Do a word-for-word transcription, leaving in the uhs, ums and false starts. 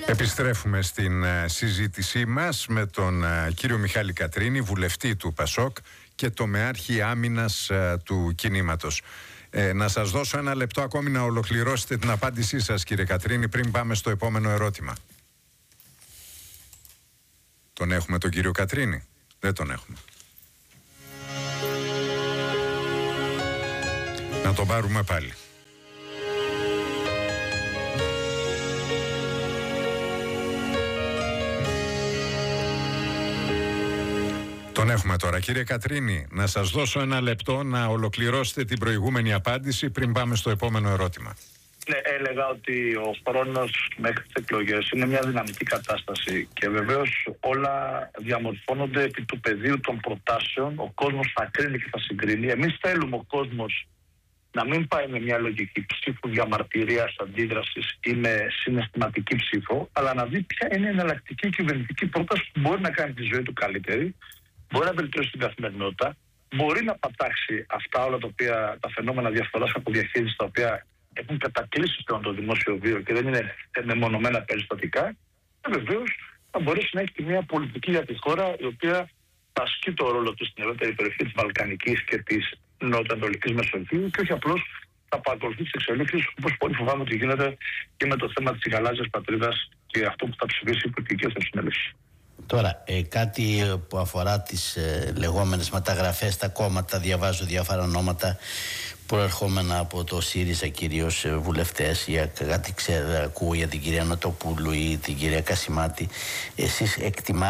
Επιστρέφουμε στην uh, συζήτησή μας με τον uh, κύριο Μιχάλη Κατρίνη, βουλευτή του ΠΑΣΟΚ και τομεάρχη άμυνας uh, του κινήματος. Ε, να σας δώσω ένα λεπτό ακόμη να ολοκληρώσετε την απάντησή σας, κύριε Κατρίνη, πριν πάμε στο επόμενο ερώτημα. Τον έχουμε τον κύριο Κατρίνη? Δεν τον έχουμε. Να τον πάρουμε πάλι. Τον έχουμε τώρα. Κύριε Κατρίνη, να σας δώσω ένα λεπτό να ολοκληρώσετε την προηγούμενη απάντηση πριν πάμε στο επόμενο ερώτημα. Ναι, έλεγα ότι ο χρόνος μέχρι τις εκλογές είναι μια δυναμική κατάσταση και βεβαίως όλα διαμορφώνονται επί του πεδίου των προτάσεων. Ο κόσμος θα κρίνει και θα συγκρίνει. Εμείς θέλουμε ο κόσμος να μην πάει με μια λογική ψήφου διαμαρτυρίας, αντίδρασης ή με συναισθηματική ψήφο, αλλά να δει ποια είναι η εναλλακτική κυβερνητική πρόταση που μπορεί να κάνει τη ζωή του καλύτερη, μπορεί να βελτιώσει την καθημερινότητα, μπορεί να πατάξει αυτά όλα τα, οποία, τα φαινόμενα διαφθοράς από διαχείριση τα οποία έχουν κατακλείσει στον το δημόσιο βίο και δεν είναι μεμονωμένα περιστατικά, και βεβαίως θα μπορέσει να έχει και μια πολιτική για τη χώρα η οποία θα ασκεί το ρόλο του στην ευρύτερη περιοχή της Βαλκανικής και της Νοτιοανατολικής Μεσογείου και όχι απλώς θα παρακολουθεί τις εξελίξεις, όπως πολύ φοβάμαι ότι γίνεται και με το θέμα της γαλάζιας πατρίδας και αυτό που θα ψηφίσει η πολιτική συνέλευση. Τώρα, ε, κάτι που αφορά τις ε, λεγόμενες μεταγραφές στα κόμματα, διαβάζω διάφορα ονόματα προερχόμενα από το ΣΥΡΙΖΑ, κυρίως ε, βουλευτές, για κάτι ξέρω, ακούω για την κυρία Νοτοπούλου ή την κυρία Κασιμάτη. Εσείς εκτιμάτε